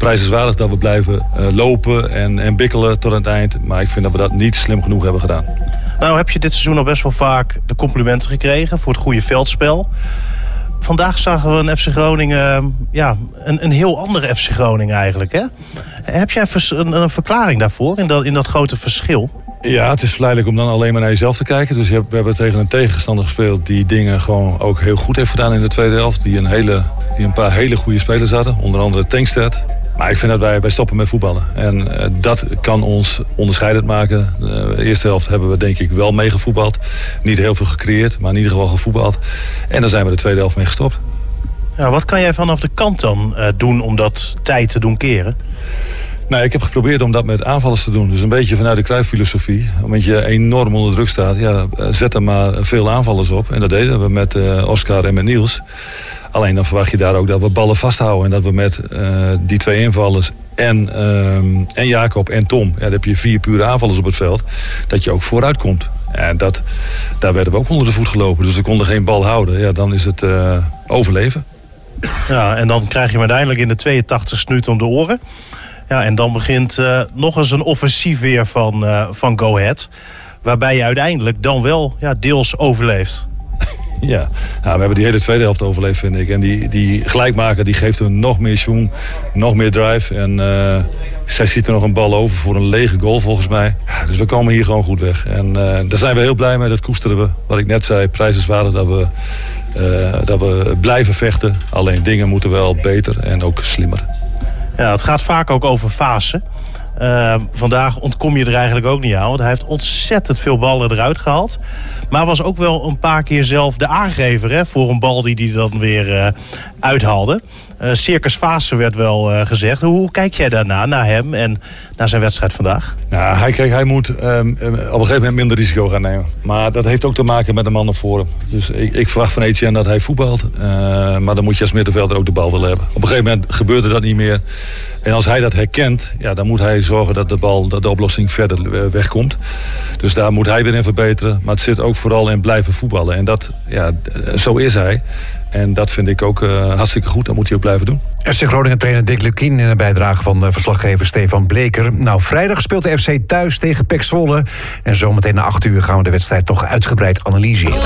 prijzenswaardig dat we blijven lopen en bikkelen tot aan het eind. Maar ik vind dat we dat niet slim genoeg hebben gedaan. Nou heb je dit seizoen al best wel vaak de complimenten gekregen voor het goede veldspel. Vandaag zagen we een FC Groningen, een heel andere FC Groningen eigenlijk. Hè? Heb jij een verklaring daarvoor in dat grote verschil? Ja, het is verleidelijk om dan alleen maar naar jezelf te kijken. Dus we hebben tegen een tegenstander gespeeld die dingen gewoon ook heel goed heeft gedaan in de tweede helft. Die een paar hele goede spelers hadden, onder andere Tankstedt. Maar ik vind dat wij stoppen met voetballen. En dat kan ons onderscheidend maken. De eerste helft hebben we denk ik wel meegevoetbald. Niet heel veel gecreëerd, maar in ieder geval gevoetbald. En daar zijn we de tweede helft mee gestopt. Ja, wat kan jij vanaf de kant dan doen om dat tijd te doen keren? Nou, ik heb geprobeerd om dat met aanvallers te doen. Dus een beetje vanuit de Cruyff-filosofie. Omdat je enorm onder druk staat. Ja, zet er maar veel aanvallers op. En dat deden we met Oscar en met Niels. Alleen dan verwacht je daar ook dat we ballen vasthouden. En dat we met die twee invallers en Jacob en Tom... Ja, dan heb je 4 pure aanvallers op het veld. Dat je ook vooruit komt. En daar werden we ook onder de voet gelopen. Dus we konden geen bal houden. Ja, dan is het overleven. Ja, en dan krijg je hem uiteindelijk in de 82e minuut om de oren. Ja, en dan begint nog eens een offensief weer van Go Ahead. Waarbij je uiteindelijk dan wel deels overleeft. Ja, nou, we hebben die hele tweede helft overleefd, vind ik. En die gelijkmaker die geeft hun nog meer schwung, nog meer drive. En zij ziet er nog een bal over voor een lege goal volgens mij. Ja, dus we komen hier gewoon goed weg. En daar zijn we heel blij mee, dat koesteren we. Wat ik net zei, prijzenswaardig dat we blijven vechten. Alleen dingen moeten wel beter en ook slimmer. Ja, het gaat vaak ook over fasen. Vandaag ontkom je er eigenlijk ook niet aan. Want hij heeft ontzettend veel ballen eruit gehaald. Maar was ook wel een paar keer zelf de aangever voor een bal die hij dan weer uithaalde. Circus Fase werd wel gezegd. Hoe kijk jij daarna, naar hem en naar zijn wedstrijd vandaag? Nou, hij moet op een gegeven moment minder risico gaan nemen. Maar dat heeft ook te maken met de man naar voren. Dus ik verwacht van Etienne dat hij voetbalt. Maar dan moet je als middenvelder ook de bal willen hebben. Op een gegeven moment gebeurde dat niet meer. En als hij dat herkent, ja, dan moet hij zorgen dat de oplossing verder wegkomt. Dus daar moet hij weer in verbeteren. Maar het zit ook vooral in blijven voetballen. En zo is hij. En dat vind ik ook hartstikke goed. Dat moet hij ook blijven doen. FC Groningen trainer Dick Lukkien in een bijdrage van verslaggever Stefan Bleker. Nou, vrijdag speelt de FC thuis tegen PEC Zwolle. En zometeen na 8 uur gaan we de wedstrijd toch uitgebreid analyseren.